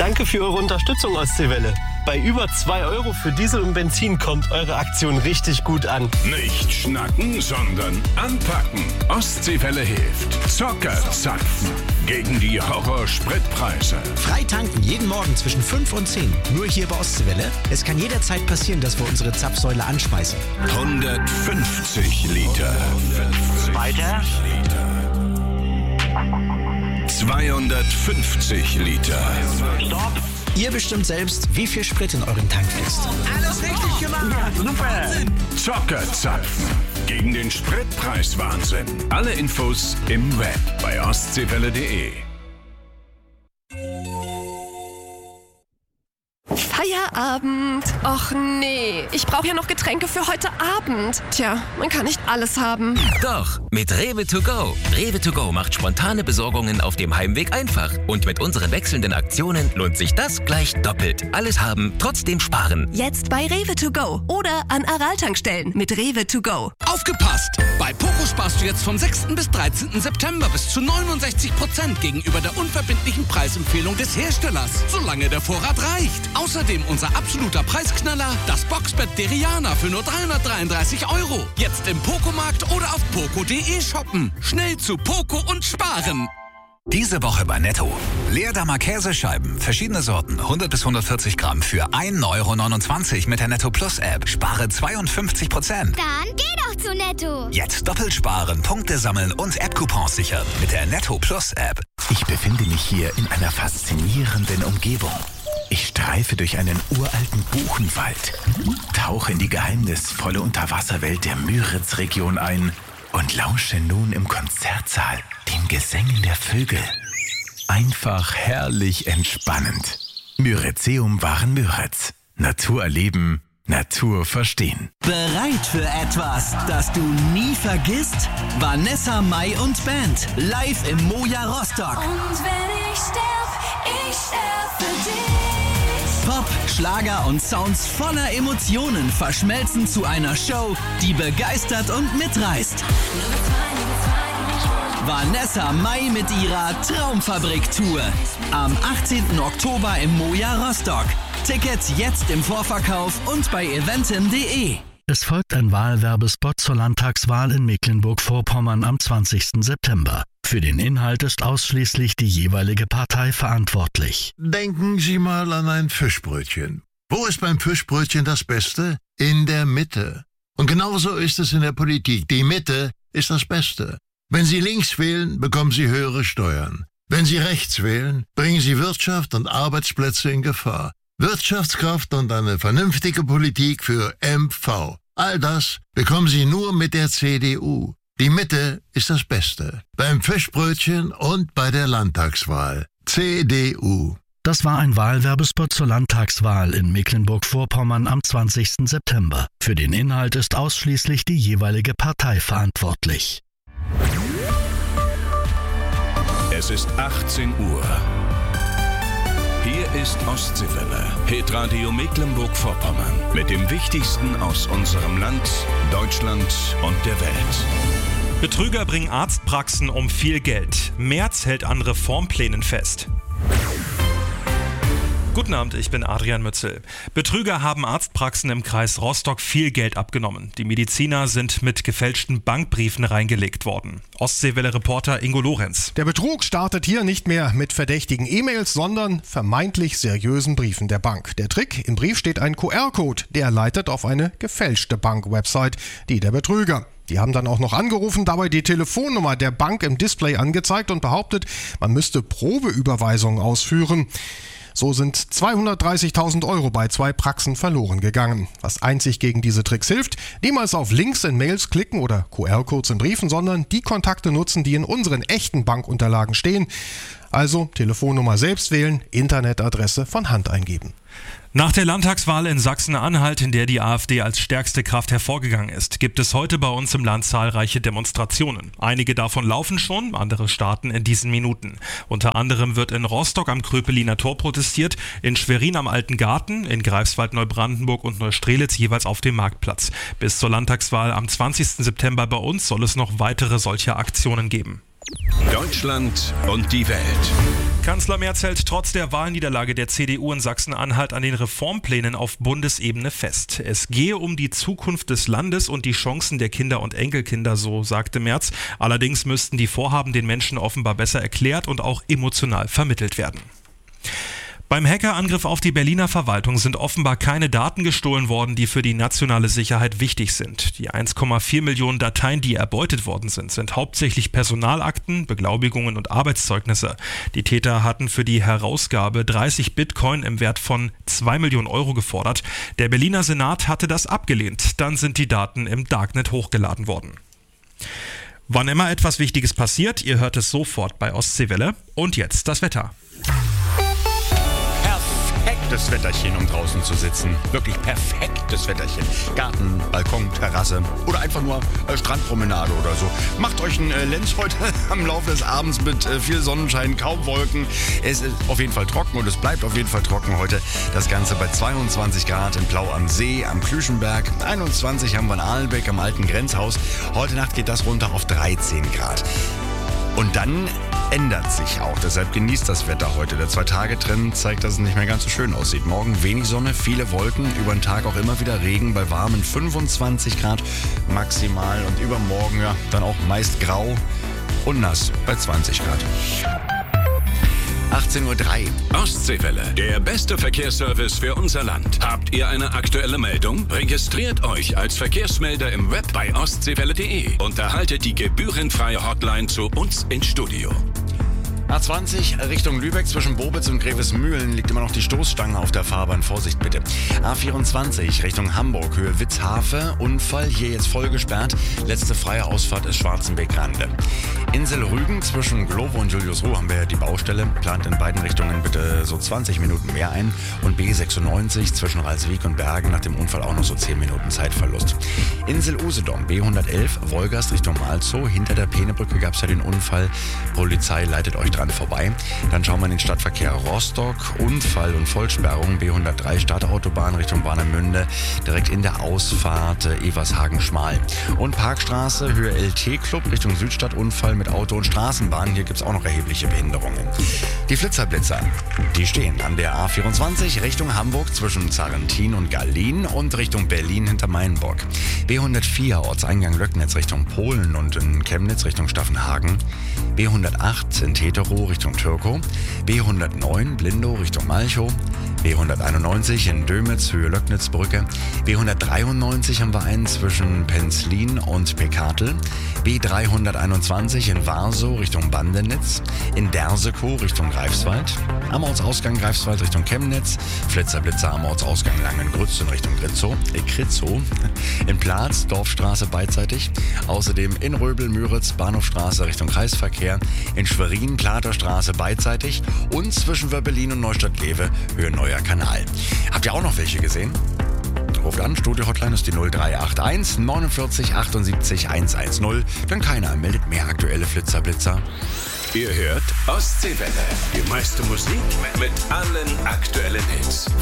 Danke für eure Unterstützung, Ostseewelle. Bei über 2 Euro für Diesel und Benzin kommt eure Aktion richtig gut an. Nicht schnacken, sondern anpacken. Ostseewelle hilft. Zocker zapfen. Gegen die Horror-Spritpreise. Frei tanken jeden Morgen zwischen 5 und 10. Nur hier bei Ostseewelle. Es kann jederzeit passieren, dass wir unsere Zapfsäule anschmeißen. 150 Liter. Weiter. 250 Liter. Stopp. Ihr bestimmt selbst, wie viel Sprit in euren Tank fließt. Alles richtig gemacht. Ja, super. Zockerzapfen. Gegen den Spritpreiswahnsinn. Alle Infos im Web bei ostseewelle.de. Feierabend. Och nee, ich brauche ja noch Getränke für heute Abend. Tja, man kann nicht alles haben. Doch, mit Rewe to go. Rewe to go macht spontane Besorgungen auf dem Heimweg einfach. Und mit unseren wechselnden Aktionen lohnt sich das gleich doppelt. Alles haben, trotzdem sparen. Jetzt bei Rewe to go oder an Aral-Tankstellen mit Rewe to go. Aufgepasst! Bei Poco sparst du jetzt vom 6. bis 13. September bis zu 69% gegenüber der unverbindlichen Preisempfehlung des Herstellers, solange der Vorrat reicht. Außerdem unser absoluter Preisknaller, das Boxbett Deriana für nur 333 €. Jetzt im Poco-Markt oder auf poco.de shoppen. Schnell zu Poco und sparen. Diese Woche bei Netto. Leerdammer Käsescheiben, verschiedene Sorten, 100 bis 140 Gramm für 1,29 € mit der Netto Plus App. Spare 52%. Dann geh doch zu Netto. Jetzt doppelt sparen, Punkte sammeln und App-Coupons sichern mit der Netto Plus App. Ich befinde mich hier in einer faszinierenden Umgebung. Ich streife durch einen uralten Buchenwald, tauche in die geheimnisvolle Unterwasserwelt der Müritz-Region ein und lausche nun im Konzertsaal den Gesängen der Vögel. Einfach herrlich entspannend. Müritzeum waren Müritz. Natur erleben, Natur verstehen. Bereit für etwas, das du nie vergisst? Vanessa Mai und Band, live im Moja Rostock. Und wenn ich sterb für dich. Pop, Schlager und Sounds voller Emotionen verschmelzen zu einer Show, die begeistert und mitreißt. Vanessa Mai mit ihrer Traumfabrik-Tour. Am 18. Oktober im Moja Rostock. Tickets jetzt im Vorverkauf und bei eventim.de. Es folgt ein Wahlwerbespot zur Landtagswahl in Mecklenburg-Vorpommern am 20. September. Für den Inhalt ist ausschließlich die jeweilige Partei verantwortlich. Denken Sie mal an ein Fischbrötchen. Wo ist beim Fischbrötchen das Beste? In der Mitte. Und genauso ist es in der Politik. Die Mitte ist das Beste. Wenn Sie links wählen, bekommen Sie höhere Steuern. Wenn Sie rechts wählen, bringen Sie Wirtschaft und Arbeitsplätze in Gefahr. Wirtschaftskraft und eine vernünftige Politik für MV. All das bekommen Sie nur mit der CDU. Die Mitte ist das Beste. Beim Fischbrötchen und bei der Landtagswahl. CDU. Das war ein Wahlwerbespot zur Landtagswahl in Mecklenburg-Vorpommern am 20. September. Für den Inhalt ist ausschließlich die jeweilige Partei verantwortlich. Es ist 18 Uhr. Hier ist Ostseewelle, Hitradio Mecklenburg-Vorpommern. Mit dem Wichtigsten aus unserem Land, Deutschland und der Welt. Betrüger bringen Arztpraxen um viel Geld. Merz hält an Reformplänen fest. Guten Abend, ich bin Adrian Mützel. Betrüger haben Arztpraxen im Kreis Rostock viel Geld abgenommen. Die Mediziner sind mit gefälschten Bankbriefen reingelegt worden. Ostseewelle-Reporter Ingo Lorenz. Der Betrug startet hier nicht mehr mit verdächtigen E-Mails, sondern vermeintlich seriösen Briefen der Bank. Der Trick: im Brief steht ein QR-Code, der leitet auf eine gefälschte Bank-Website, die der Betrüger. Die haben dann auch noch angerufen, dabei die Telefonnummer der Bank im Display angezeigt und behauptet, man müsste Probeüberweisungen ausführen. So sind 230.000 € bei 2 Praxen verloren gegangen. Was einzig gegen diese Tricks hilft: niemals auf Links in Mails klicken oder QR-Codes in Briefen, sondern die Kontakte nutzen, die in unseren echten Bankunterlagen stehen. Also Telefonnummer selbst wählen, Internetadresse von Hand eingeben. Nach der Landtagswahl in Sachsen-Anhalt, in der die AfD als stärkste Kraft hervorgegangen ist, gibt es heute bei uns im Land zahlreiche Demonstrationen. Einige davon laufen schon, andere starten in diesen Minuten. Unter anderem wird in Rostock am Kröpeliner Tor protestiert, in Schwerin am Alten Garten, in Greifswald, Neubrandenburg und Neustrelitz jeweils auf dem Marktplatz. Bis zur Landtagswahl am 20. September bei uns soll es noch weitere solcher Aktionen geben. Deutschland und die Welt. Kanzler Merz hält trotz der Wahlniederlage der CDU in Sachsen-Anhalt an den Reformplänen auf Bundesebene fest. Es gehe um die Zukunft des Landes und die Chancen der Kinder und Enkelkinder, so sagte Merz. Allerdings müssten die Vorhaben den Menschen offenbar besser erklärt und auch emotional vermittelt werden. Beim Hackerangriff auf die Berliner Verwaltung sind offenbar keine Daten gestohlen worden, die für die nationale Sicherheit wichtig sind. Die 1,4 Millionen Dateien, die erbeutet worden sind hauptsächlich Personalakten, Beglaubigungen und Arbeitszeugnisse. Die Täter hatten für die Herausgabe 30 Bitcoin im Wert von 2 Millionen Euro gefordert. Der Berliner Senat hatte das abgelehnt. Dann sind die Daten im Darknet hochgeladen worden. Wann immer etwas Wichtiges passiert, ihr hört es sofort bei Ostseewelle. Und jetzt das Wetter. Perfektes Wetterchen, um draußen zu sitzen. Wirklich perfektes Wetterchen. Garten, Balkon, Terrasse oder einfach nur Strandpromenade oder so. Macht euch einen Lenz heute am Laufe des Abends mit viel Sonnenschein, kaum Wolken. Es ist auf jeden Fall trocken und es bleibt auf jeden Fall trocken heute. Das Ganze bei 22 Grad in Plau am See, am Klüschenberg. 21 haben wir in Ahlenbeck am alten Grenzhaus. Heute Nacht geht das runter auf 13 Grad. Und dann ändert sich auch. Deshalb genießt das Wetter heute. Der 2-Tage-Trend zeigt, dass es nicht mehr ganz so schön aussieht. Morgen wenig Sonne, viele Wolken, über den Tag auch immer wieder Regen bei warmen 25 Grad maximal. Und übermorgen ja dann auch meist grau und nass bei 20 Grad. 18:03 Uhr. Ostseewelle, der beste Verkehrsservice für unser Land. Habt ihr eine aktuelle Meldung? Registriert euch als Verkehrsmelder im Web bei ostseewelle.de und erhaltet die gebührenfreie Hotline zu uns ins Studio. A20 Richtung Lübeck zwischen Bobitz und Grevesmühlen liegt immer noch die Stoßstange auf der Fahrbahn. Vorsicht bitte. A24 Richtung Hamburg, Höhe Witzhafe. Unfall, hier jetzt voll gesperrt. Letzte freie Ausfahrt ist Schwarzenbeck-Rande. Insel Rügen zwischen Glovo und Juliusruh haben wir die Baustelle. Plant in beiden Richtungen bitte so 20 Minuten mehr ein. Und B96 zwischen Ralswiek und Bergen nach dem Unfall auch noch so 10 Minuten Zeitverlust. Insel Usedom, B111 Wolgast Richtung Malzow. Hinter der Peenebrücke gab es ja den Unfall. Polizei leitet euch dran vorbei. Dann schauen wir in den Stadtverkehr Rostock. Unfall und Vollsperrung. B103 Stadtautobahn Richtung Warnemünde. Direkt in der Ausfahrt Evershagen-Schmal. Und Parkstraße, Höhe LT-Club Richtung Südstadt. Unfall mit Auto und Straßenbahn. Hier gibt es auch noch erhebliche Behinderungen. Die Flitzerblitzer, die stehen an der A24 Richtung Hamburg zwischen Zarentin und Gallien und Richtung Berlin hinter Mainburg. B104 Ortseingang Löcknitz Richtung Polen und in Chemnitz Richtung Staffenhagen. B108 in Teterow Richtung Türkow. B109 Blindow Richtung Malchow. B191 in Dömitz, Höhe Löcknitzbrücke. B193 haben wir einen zwischen Penzlin und Pekatel. B321 in Warsow Richtung Bandenitz. In Dersekow Richtung Greifswald. Am Ortsausgang Greifswald Richtung Chemnitz. Flitzerblitzer am Ortsausgang Langengrütz in Richtung Kritzow. In Platz, Dorfstraße beidseitig. Außerdem in Röbel, Müritz, Bahnhofstraße Richtung Kreisverkehr. In Schwerin, Klaterstraße beidseitig. Und zwischen Wöbbelin und Neustadt-Lewe, Höhe Neuer Kanal. Habt ihr auch noch welche gesehen? Ruft an, Studio-Hotline ist die 0381 49 78 110. Denn keiner meldet mehr aktuelle Flitzerblitzer. Ihr hört Ostseewelle. Die meiste Musik mit allen aktuellen Hits.